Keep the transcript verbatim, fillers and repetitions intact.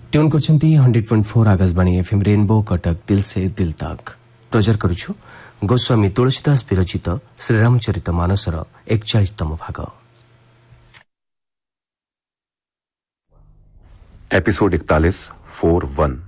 Tune करछंती hundred point four Akashvani FM rainbow Cuttack दिल से दिल तक प्रचार करुछु गोस्वामी तुलसीदास विरचित श्रीरामचरित मानसर एकचालीसतम भाग एपिसोड इकतालीस फोर वन।